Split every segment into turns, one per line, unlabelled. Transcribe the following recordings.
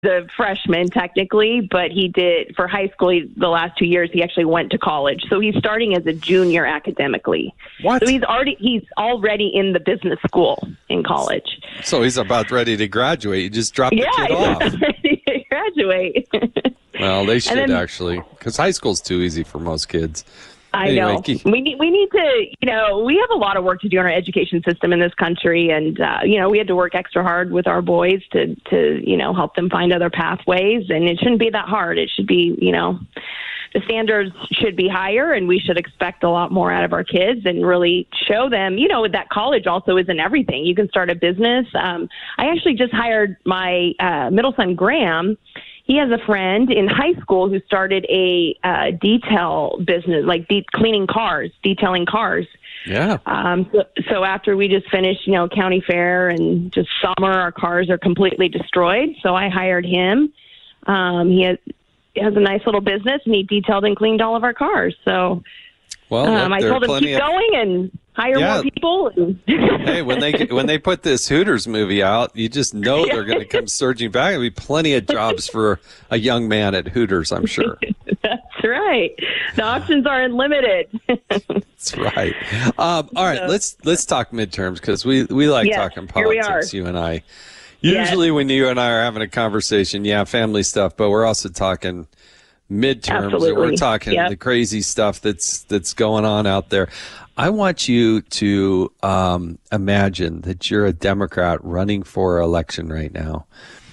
a freshman technically, but he did for high school. The last 2 years, he actually went to college, so he's starting as a junior academically.
What?
So he's already in the business school in college.
So he's about ready to graduate. You just dropped the kid off.
He's ready to graduate.
Well, they should actually, because high school's too easy for most kids.
I know. We need to, we have a lot of work to do in our education system in this country. And, we had to work extra hard with our boys to help them find other pathways. And it shouldn't be that hard. It should be, the standards should be higher, and we should expect a lot more out of our kids and really show them, that college also isn't everything. You can start a business. I actually just hired my middle son, Graham. He has a friend in high school who started a detail business, like detailing cars.
Yeah.
So after we just finished, county fair and just summer, our cars are completely destroyed. So I hired him. He has a nice little business, and he detailed and cleaned all of our cars. So I told him keep going and hire more people.
Hey, when they put this Hooters movie out, you just know they're going to come surging back. There'll be plenty of jobs for a young man at Hooters, I'm sure.
That's right. The options are unlimited.
That's right. All right, let's talk midterms, because we like talking politics, you and I. Usually when you and I are having a conversation, family stuff, but we're also talking midterms.
Absolutely.
We're talking the crazy stuff that's going on out there. I want you to imagine that you're a Democrat running for election right now.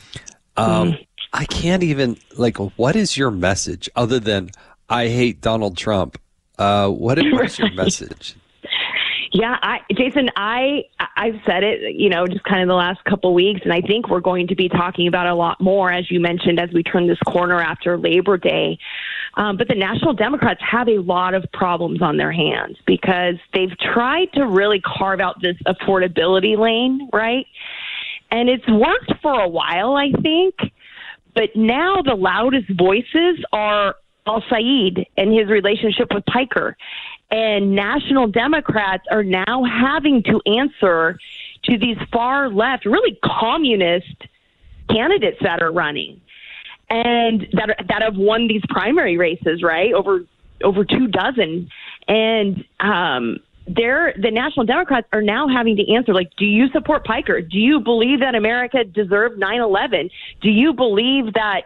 I can't even, what is your message other than I hate Donald Trump? What is your message?
Yeah, Jason, I've said it, just kind of the last couple weeks, and I think we're going to be talking about it a lot more, as you mentioned, as we turn this corner after Labor Day. But the National Democrats have a lot of problems on their hands because they've tried to really carve out this affordability lane, right? And it's worked for a while, I think. But now the loudest voices are al-Sayed and his relationship with Piker. And National Democrats are now having to answer to these far left, really communist candidates that are running and that have won these primary races, right? Over 24. And the National Democrats are now having to answer, do you support Piker? Do you believe that America deserved 9/11? Do you believe that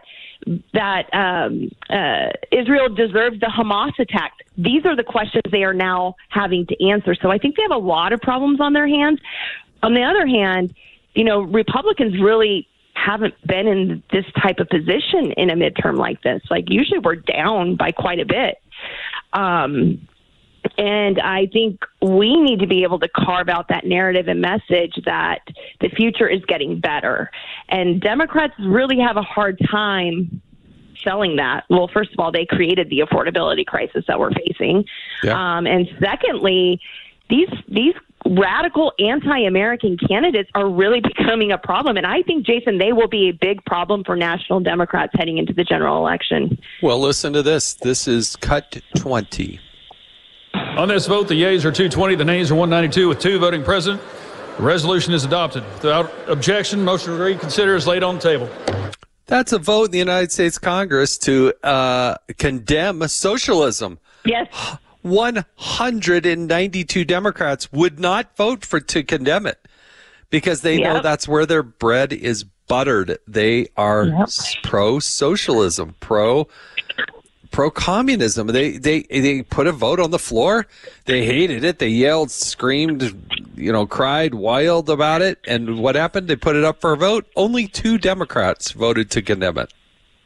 Israel deserves the Hamas attack? These are the questions they are now having to answer. So I think they have a lot of problems on their hands. On the other hand, Republicans really haven't been in this type of position in a midterm like this. Usually we're down by quite a bit. And I think we need to be able to carve out that narrative and message that the future is getting better. And Democrats really have a hard time selling that. Well, first of all, they created the affordability crisis that we're facing. Yeah. And secondly, these radical anti-American candidates are really becoming a problem. And I think, Jason, they will be a big problem for National Democrats heading into the general election.
Well, listen to this. This is Cut 20.
On this vote, the yeas are 220, the nays are 192, with 2 voting present. The resolution is adopted. Without objection, motion to reconsider is laid on the table.
That's a vote in the United States Congress to condemn socialism.
Yes.
192 Democrats would not vote to condemn it because they know that's where their bread is buttered. They are pro-socialism, pro-communism. They put a vote on the floor. They hated it. They yelled, screamed, cried wild about it. And what happened? They put it up for a vote. Only 2 Democrats voted to condemn it.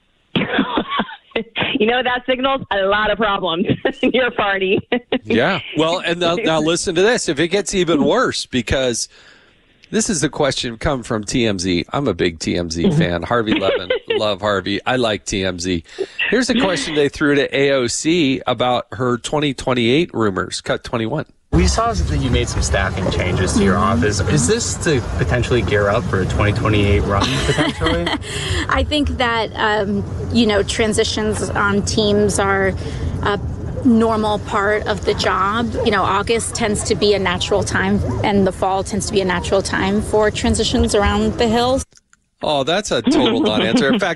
That signals a lot of problems in your party.
Yeah. Well, and now listen to this. If it gets even worse, because this is a question come from TMZ. I'm a big TMZ fan. Harvey Levin. Love Harvey. I like TMZ. Here's a question they threw to AOC about her 2028 rumors. Cut 21.
We saw that you made some staffing changes to your office. Is this to potentially gear up for a 2028 run, potentially?
I think that, transitions on teams are a normal part of the job. August tends to be a natural time, and the fall tends to be a natural time for transitions around the Hill.
Oh, that's a total non-answer. In fact,